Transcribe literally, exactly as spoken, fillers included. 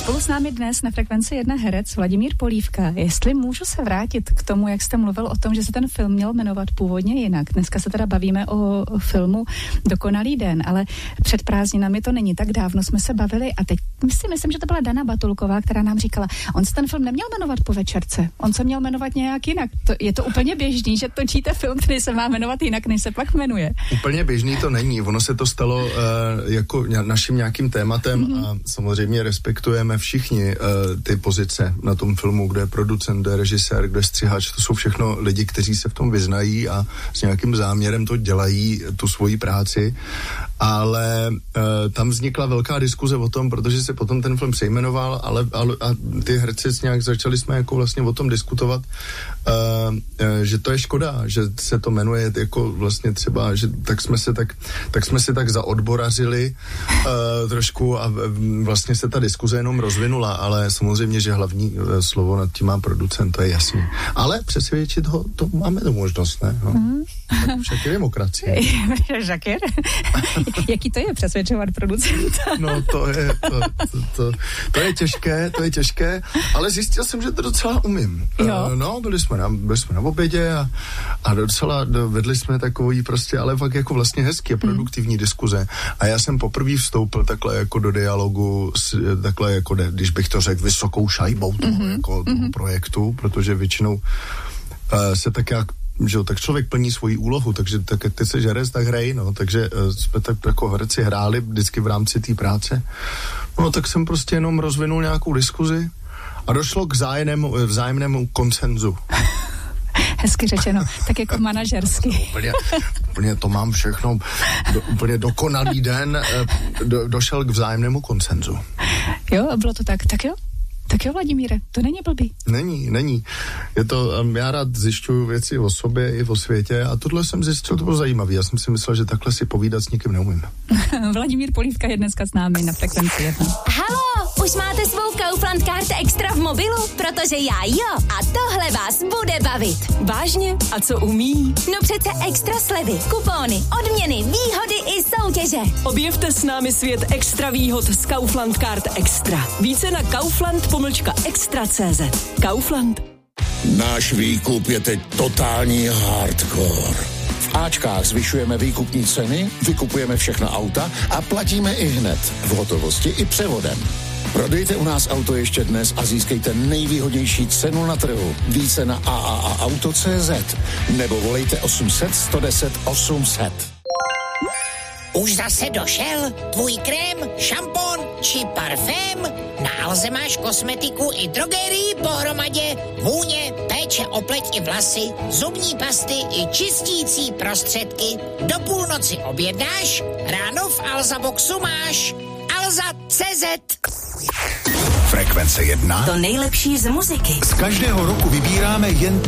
Spolu s námi dnes na Frekvenci jedna herec Vladimír Polívka. Jestli můžu se vrátit k tomu, jak jste mluvil o tom, že se ten film měl jmenovat původně jinak. Dneska se teda bavíme o filmu Dokonalý den, ale před prázdninami to není tak dávno, jsme se bavili a teď si myslím, že to byla Dana Batulková, která nám říkala, on se ten film neměl jmenovat Po večerce, on se měl jmenovat nějak jinak. To, je to úplně běžný, že točíte film, který se má jmenovat jinak, než se pak jmenuje. Úplně běžný to není, ono se to stalo uh, jako naším nějakým tématem mm-hmm. a samozřejmě respektujeme všichni uh, ty pozice na tom filmu, kdo je producent, kdo je režisér, kdo je střihač, to jsou všechno lidi, kteří se v tom vyznají a s nějakým záměrem to dělají, tu svoji práci, ale uh, tam vznikla velká diskuze o tom, protože se potom ten film přejmenoval, ale, ale a ty herci nějak začali jsme jako vlastně o tom diskutovat, uh, uh, že to je škoda, že se to jmenuje jako vlastně třeba, že tak jsme se tak, tak jsme se tak zaodborařili uh, trošku a vlastně se ta diskuze jenom rozvinula, ale samozřejmě, že hlavní uh, slovo nad tím má producent, to je jasný. Ale přesvědčit ho, to máme tu možnost, ne? No. Mm. Však je demokracie. Žakér? Jaký to je přesvědčovat producenta? No to je, to, to, to, to je těžké, to je těžké, ale zjistil jsem, že to docela umím. Jo? Uh, no, byli jsme na, byli jsme na obědě a, a docela vedli jsme takový prostě, ale fakt jako vlastně hezky, produktivní mm. diskuze. A já jsem poprvé vstoupil takhle jako do dialogu, s, takhle jako, když bych to řekl, vysokou šajbou toho, mm-hmm. jako, toho mm-hmm. projektu, protože většinou uh, se tak jak že jo, tak člověk plní svoji úlohu, takže tak jak ty seš herec, tak hrej, no, takže uh, jsme tak jako herci hráli vždycky v rámci té práce. No, tak jsem prostě jenom rozvinul nějakou diskuzi a došlo k vzájemnému, vzájemnému konsenzu. Hezky řečeno, tak jako manažersky. úplně, úplně to mám všechno, do, úplně dokonalý den, do, došel k vzájemnému konsenzu. Jo, bylo to tak, tak jo? Tak jo, Vladimíre, to není blbý. Není, není. Je to, um, já rád zjišťuju věci o sobě i o světě a tohle jsem zjistil, to bylo zajímavé. Já jsem si myslel, že takhle si povídat s nikým neumím. Vladimír Polívka je dneska s námi na Frekvenci jedna. Haló, už máte svou Kaufland Card Extra v mobilu? Protože já jo a tohle vás bude bavit. Vážně? A co umí? No přece extra slevy, kupóny, odměny, výhody i soutěže. Objevte s námi svět extra výhod z Kaufland Card Extra. Více na Kaufland pomlčka extra tečka cé zet. Kaufland. Náš výkup je teď totální hardcore. V Ačkách zvyšujeme výkupní ceny, vykupujeme všechna auta a platíme i hned, v hotovosti i převodem. Prodejte u nás auto ještě dnes a získejte nejvýhodnější cenu na trhu. Více na a a a auto tečka cé zet nebo volejte osm set, sto deset, osm set. Už zase došel tvůj krém, šampon či parfém? Na Alze máš kosmetiku i drogerii pohromadě, vůně, péče o pleť i vlasy, zubní pasty i čistící prostředky. Do půlnoci objednáš, ráno v Alza Boxu máš. Alza tečka cé zet. Frekvence jedna. To nejlepší z muziky. Z každého roku vybíráme jen